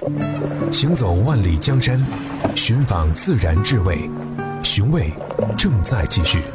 行走万里江山，寻访自然智慧，寻味正在继续。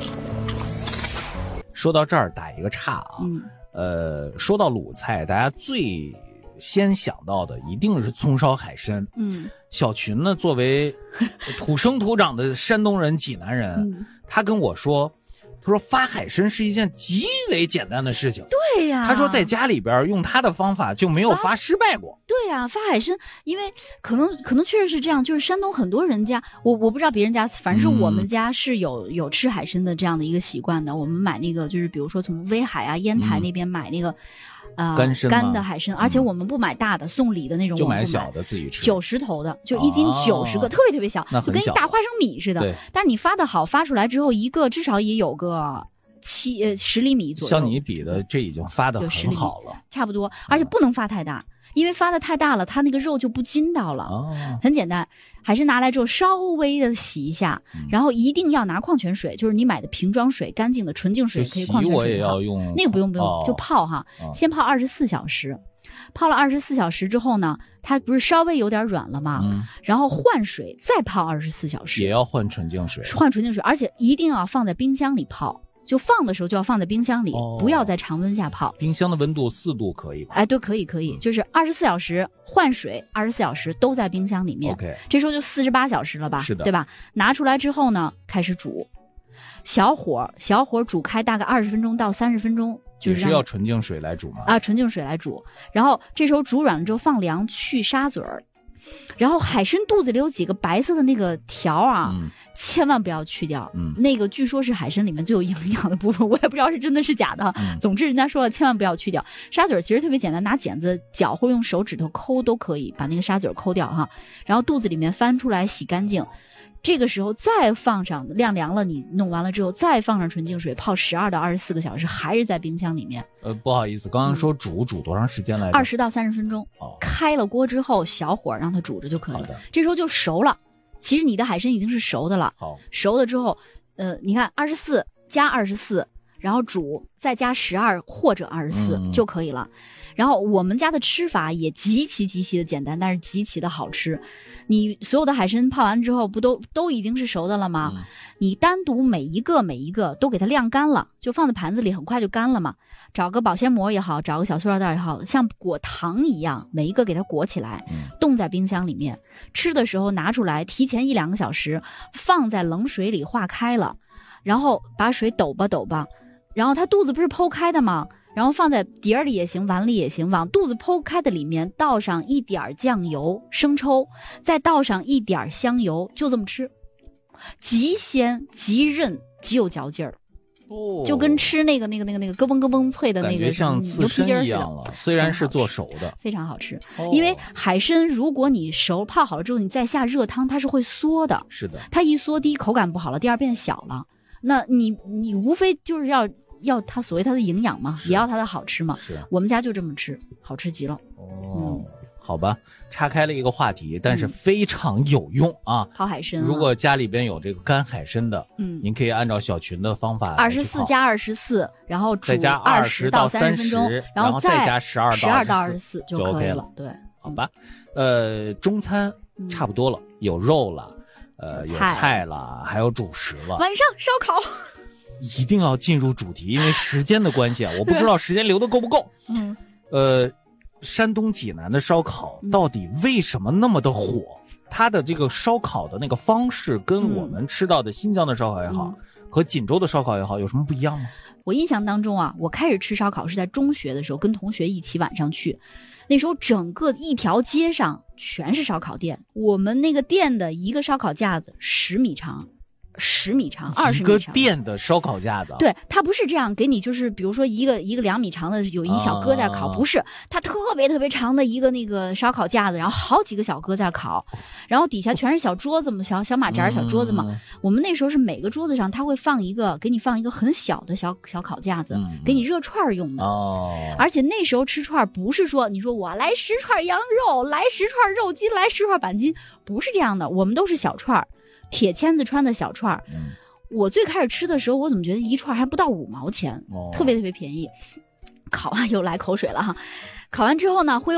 说到这儿打一个岔啊，说到鲁菜，大家最先想到的一定是葱烧海参。小群呢，作为土生土长的山东人、济南人，他跟我说，他说发海参是一件极为简单的事情。 对呀， 他说在家里边用他的方法就没有发失败过。 对呀，发海参，因为可能确实是这样，就是山东很多人家，我不知道别人家，反正是我们家是有吃海参的这样的一个习惯的。我们买那个就是比如说从威海啊、烟台那边买那个。干的海参，而且我们不买大的，送礼的那种， 就买小的自己吃。 90头的，就1斤90个，特别特别小，就跟一大花生米似的。但是你发的好，发出来之后一个至少也有个10厘米左右。 像你比的，这已经发的很好了， 差不多，而且不能发太大。因为发的太大了，它那个肉就不筋道了。很简单，海参拿来之后稍微的洗一下，然后一定要拿矿泉水，就是你买的瓶装水，干净的纯净水可以。矿泉水我也要用那个不用，就泡哈，先泡24小时。泡了24小时之后呢，它不是稍微有点软了吗？然后换水再泡24小时， 也要换纯净水， 而且一定要放在冰箱里泡。就放的时候就要放在冰箱里，不要在常温下泡。 冰箱的温度4度可以吧？ 哎，对，可以，就是24小时换水，24小时都在冰箱里面。 OK， 这时候就48小时了吧？ 是的， 对吧？拿出来之后呢，开始煮，小火煮开大概20分钟到30分钟， 也是要纯净水来煮吗？ 啊，纯净水来煮。然后这时候煮软了之后放凉去沙嘴儿，然后海参肚子里有几个白色的那个条啊。千万不要去掉，那个据说是海参里面最有营养的部分，我也不知道是真的是假的。总之人家说了，千万不要去掉。沙嘴其实特别简单，拿剪子绞或用手指头抠都可以把那个沙嘴抠掉哈。然后肚子里面翻出来洗干净，这个时候再放上晾凉了，你弄完了之后再放上纯净水泡12到24个小时，还是在冰箱里面。 不好意思，刚刚说煮多长时间来着 ？20到30分钟。开了锅之后小火让它煮着就可以了。这时候就熟了。其实你的海参已经是熟的了，熟了之后，你看24加24，然后煮再加12或者24就可以了。然后我们家的吃法也极其的简单，但是极其的好吃。你所有的海参泡完之后，不都已经是熟的了吗？你单独每一个都给它晾干了，就放在盘子里，很快就干了嘛。找个保鲜膜也好，找个小塑料袋也好，像裹糖一样，每一个给它裹起来，冻在冰箱里面。吃的时候拿出来，提前1-2个小时，放在冷水里化开了，然后把水抖吧，然后它肚子不是剖开的吗？然后放在碟儿里也行，碗里也行，往肚子剖开的里面倒上一点酱油、生抽，再倒上一点香油，就这么吃，极鲜、极韧、极有嚼劲儿。就跟吃那个咯嘣咯嘣脆的那个感觉像刺身一样了，虽然是做熟的， 非常好吃。因为海参如果你泡好了之后，你再下热汤，它是会缩的。 是的， 它一缩，第一口感不好了，第二变小了。那你无非就是要它所谓它的营养嘛，也要它的好吃嘛。 是， 我们家就这么吃，好吃极了。 好吧，岔开了一个话题，但是非常有用啊！ 泡海参， 如果家里边有这个干海参的，您可以按照小群的方法 ，24加24，然后煮再加 20到30分钟， 然后再加 12到24就可以了。对， 好吧，中餐差不多了，有肉了，有菜了，还有主食了。 晚上烧烤， 一定要进入主题，因为时间的关系啊，我不知道时间留的够不够。山东济南的烧烤到底为什么那么的火？它的这个烧烤的那个方式跟我们吃到的新疆的烧烤也好，和锦州的烧烤也好，有什么不一样吗？ 我印象当中啊，我开始吃烧烤是在中学的时候，跟同学一起晚上去，那时候整个一条街上全是烧烤店，我们那个店的一个烧烤架子10米长。10米长，20米长， 一个店的烧烤架子。 对，它不是这样给你，就是比如说一个2米长的有一小哥在烤，不是，它特别长的一个那个烧烤架子，然后好几个小哥在烤，然后底下全是小桌子嘛，小马扎小桌子嘛。我们那时候是每个桌子上他会给你放一个很小的小烤架子，给你热串用的。而且那时候吃串不是说你说我来10串羊肉，来10串肉筋，来10串板筋，不是这样的，我们都是小串。铁签子穿的小串我最开始吃的时候，我怎么觉得一串还不到5毛钱，特别便宜。烤完又来口水了哈，烤完之后呢会